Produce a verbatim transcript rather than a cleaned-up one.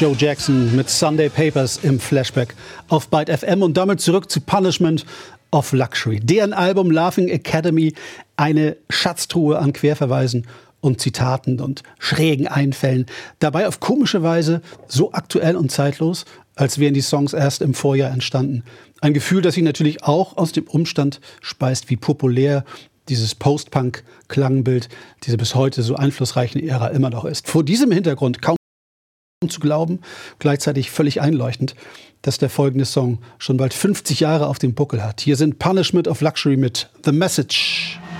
Joe Jackson mit Sunday Papers im Flashback auf Byte F M und damit zurück zu Punishment of Luxury. Deren Album Laughing Academy, eine Schatztruhe an Querverweisen und Zitaten und schrägen Einfällen. Dabei auf komische Weise so aktuell und zeitlos, als wären die Songs erst im Vorjahr entstanden. Ein Gefühl, das sich natürlich auch aus dem Umstand speist, wie populär dieses Post-Punk-Klangbild, diese bis heute so einflussreiche Ära immer noch ist. Vor diesem Hintergrund kaum zu glauben, gleichzeitig völlig einleuchtend, dass der folgende Song schon bald fünfzig Jahre auf dem Buckel hat. Hier sind Punishment of Luxury mit The Message.